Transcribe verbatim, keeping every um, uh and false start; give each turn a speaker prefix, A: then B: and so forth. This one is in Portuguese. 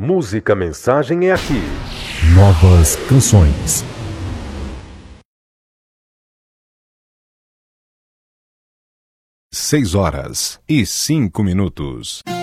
A: Música Mensagem é aqui.
B: Novas canções.
C: Seis horas e cinco minutos.